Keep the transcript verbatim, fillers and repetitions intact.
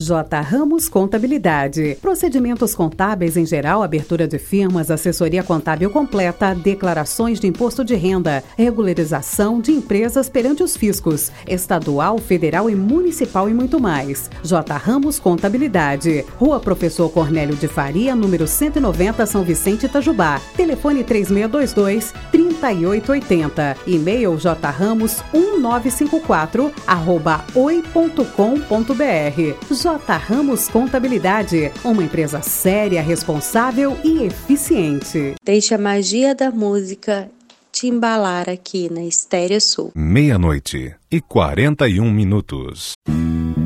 J. Ramos Contabilidade. Procedimentos contábeis em geral, abertura de firmas, assessoria contábil completa, declarações de imposto de renda, regularização de empresas perante os fiscos, estadual, federal e municipal e muito mais. J. Ramos Contabilidade. Rua Professor Cornélio de Faria, número cento e noventa, São Vicente, Itajubá. Telefone três seis dois dois, três oito oito zero. E-mail jramos um nove cinco quatro arroba oi ponto com ponto br. J. Ramos Contabilidade, uma empresa séria, responsável e eficiente. Deixe a magia da música te embalar aqui na Estéreo Sul. Meia-noite e quarenta e um minutos.